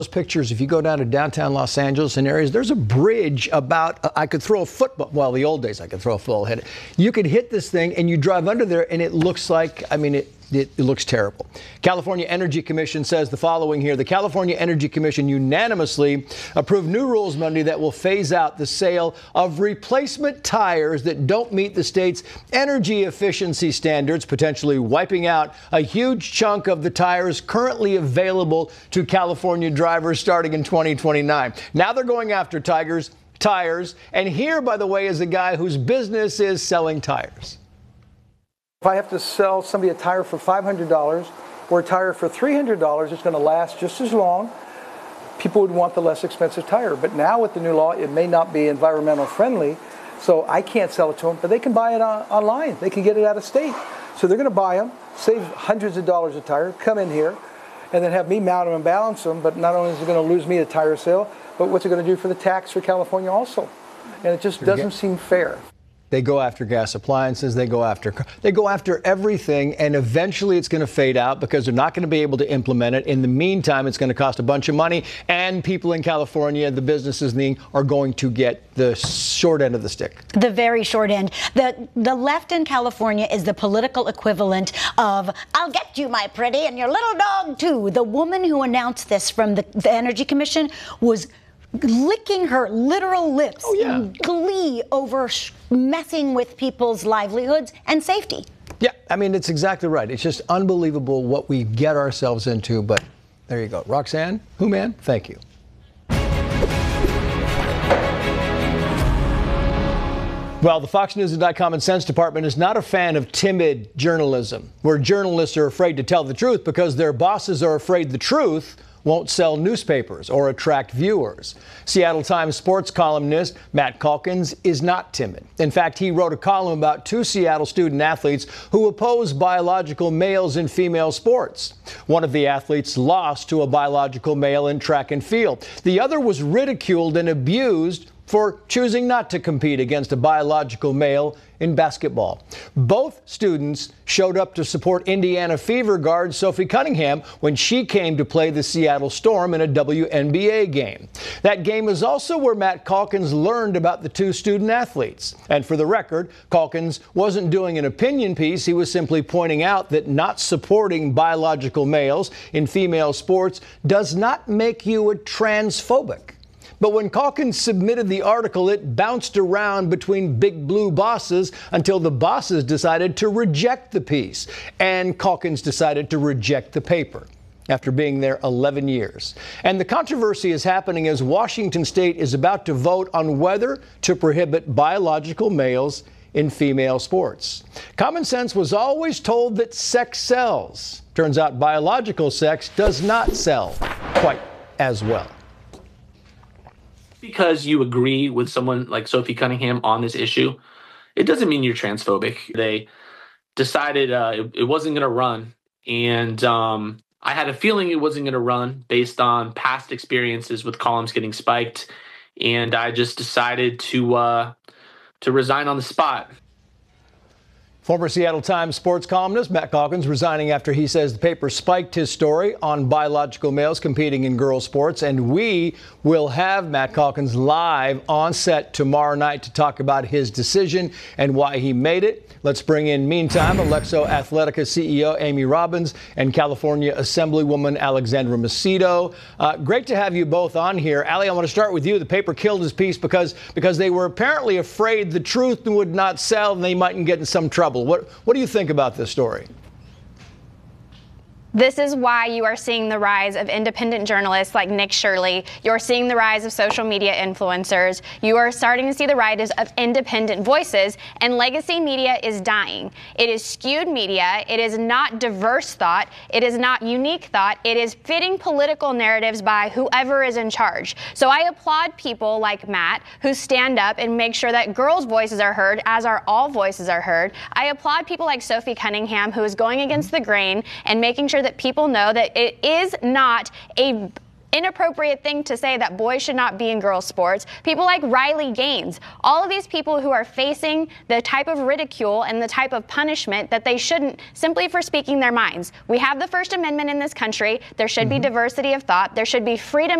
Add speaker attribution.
Speaker 1: Those pictures, if you go down to downtown Los Angeles and areas, there's a bridge about, I could throw a football, well, the old days I could throw a full head. You could hit this thing and you drive under there and it looks like, I mean, it looks terrible. California Energy Commission says the following here. The California Energy Commission unanimously approved new rules Monday that will phase out the sale of replacement tires that don't meet the state's energy efficiency standards, potentially wiping out a huge chunk of the tires currently available to California drivers starting in 2029. Now they're going after tires. And here, by the way, is a guy whose business is selling tires.
Speaker 2: If I have to sell somebody a tire for $500 or a tire for $300, it's going to last just as long. People would want the less expensive tire. But now with the new law, it may not be environmental friendly, so I can't sell it to them. But they can buy it online. They can get it out of state. So they're going to buy them, save hundreds of dollars a tire, come in here, and then have me mount them and balance them. But not only is it going to lose me a tire sale, but what's it going to do for the tax for California also? And it just doesn't seem fair.
Speaker 1: They go after gas appliances, they go after everything, and eventually it's going to fade out because they're not going to be able to implement it. In the meantime, it's going to cost a bunch of money, and people in California, the businesses are going to get the short end of the stick.
Speaker 3: The very short end. The left in California is the political equivalent of, I'll get you, my pretty, and your little dog, too. The woman who announced this from the Energy Commission was licking her literal lips in glee over messing with people's livelihoods and safety.
Speaker 1: Yeah, I mean, it's exactly right. It's just unbelievable what we get ourselves into. But there you go. Roxanne, Hooman, thank you. Well, the Fox News and Common Sense Department is not a fan of timid journalism, where journalists are afraid to tell the truth because their bosses are afraid the truth won't sell newspapers or attract viewers. Seattle Times sports columnist Matt Calkins is not timid. In fact, he wrote a column about two Seattle student athletes who oppose biological males in female sports. One of the athletes lost to a biological male in track and field. The other was ridiculed and abused for choosing not to compete against a biological male in basketball. Both students showed up to support Indiana Fever guard Sophie Cunningham when she came to play the Seattle Storm in a WNBA game. That game is also where Matt Calkins learned about the two student athletes. And for the record, Calkins wasn't doing an opinion piece. He was simply pointing out that not supporting biological males in female sports does not make you a transphobic. But when Calkins submitted the article, it bounced around between big blue bosses until the bosses decided to reject the piece. And Calkins decided to reject the paper after being there 11 years. And the controversy is happening as Washington State is about to vote on whether to prohibit biological males in female sports. Common Sense was always told that sex sells. Turns out biological sex does not sell quite as well.
Speaker 4: Because you agree with someone like Sophie Cunningham on this issue, it doesn't mean you're transphobic. They decided it wasn't going to run. And I had a feeling it wasn't going to run based on past experiences with columns getting spiked. And I just decided to resign on the spot.
Speaker 1: Former Seattle Times sports columnist Matt Calkins resigning after he says the paper spiked his story on biological males competing in girls sports. And we will have Matt Calkins live on set tomorrow night to talk about his decision and why he made it. Let's bring in, meantime, Alexo Athletica CEO Amy Robbins and California Assemblywoman Alexandra Macedo. Great to have you both on here. Ali, I want to start with you. The paper killed his piece because they were apparently afraid the truth would not sell and they mightn't get in some trouble. What do you think about this story?
Speaker 5: This is why you are seeing the rise of independent journalists like Nick Shirley. You're seeing the rise of social media influencers. You are starting to see the rise of independent voices, and legacy media is dying. It is skewed media. It is not diverse thought. It is not unique thought. It is fitting political narratives by whoever is in charge. So I applaud people like Matt who stand up and make sure that girls' voices are heard, as are all voices are heard. I applaud people like Sophie Cunningham, who is going against the grain and making sure that people know that it is not a inappropriate thing to say that boys should not be in girls' sports. People like Riley Gaines, all of these people who are facing the type of ridicule and the type of punishment that they shouldn't, simply for speaking their minds. We have the First Amendment in this country. There should be diversity of thought. There should be freedom